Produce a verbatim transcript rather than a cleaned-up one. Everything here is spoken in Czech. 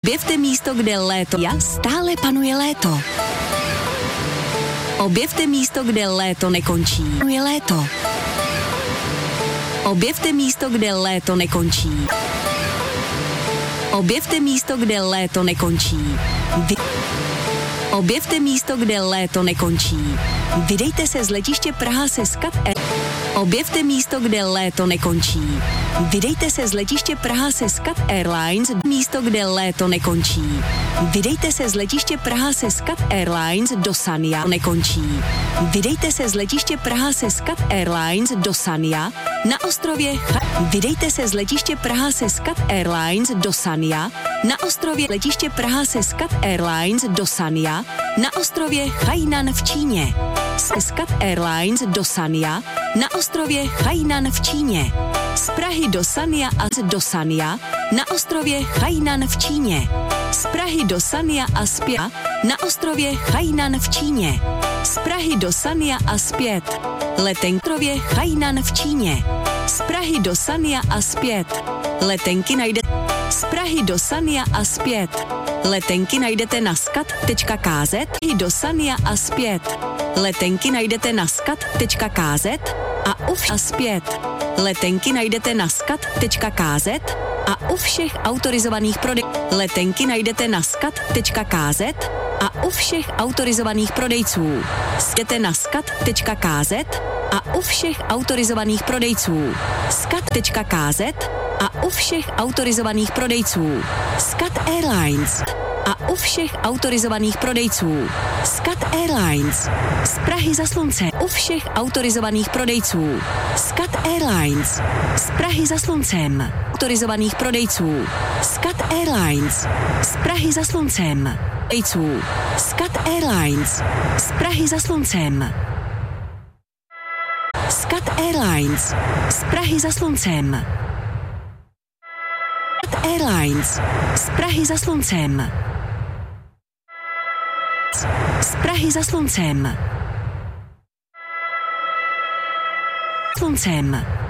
Objevte místo, kde léto ja stále panuje léto. Objevte místo, kde léto nekončí. Je léto. Objevte místo, kde léto nekončí. Objevte místo, kde léto nekončí. Vy... Objevte místo, kde léto nekončí. Vydejte se z letiště Praha se Skat Air. Objevte místo, kde léto nekončí. Vydejte se z letiště Praha se Skat Airlines. Místo, kde léto nekončí. Vydejte se z letiště Praha se Skat Airlines do Sanja. Nekončí. Vydejte se z letiště Praha se Skat Airlines do Sanja na ostrově Ch... Vydejte se z letiště Praha se Skat Airlines do Sanja na ostrově letiště Praha se Skat Airlines do Sanja na ostrově Hainan v Číně. Se Skat Airlines do Sanja na ostrově Hainan v Číně. Z Prahy do Sanja a do Sanja na ostrově Hainan v Číně. Z Prahy do Sanja a zpět na ostrově Hainan v Číně. Z Prahy do Sanja a zpět. Letenky ostrově Hainan v Číně. Z Prahy do Sanja a zpět. Letenky najde z Prahy do Sanja a zpět. Letenky najdete na skat tečka ká zet i do Sanja a zpět. Letenky najdete na skat tečka ká zet a u vš- a zpět. Letenky najdete na skat tečka ká zet a u všech autorizovaných prodej. Letenky najdete na skat tečka ká zet a u všech autorizovaných prodejců. Jděte na skat tečka ká zet a u všech autorizovaných prodejců. skat tečka ká zet a u všech autorizovaných prodejců. Skat Airlines a u všech autorizovaných prodejců. Skat Airlines. Z Prahy za slunce. U všech autorizovaných prodejců. Skat Airlines. Z Prahy za sluncem. Autorizovaných prodejců. Skat Airlines. Z Prahy za sluncem. Prodejců. Skat Airlines. Z Prahy za sluncem. Skat Airlines. Z Prahy za sluncem. Skat Airlines. Z Prahy za sluncem. Z Prahy za sluncem. Sluncem.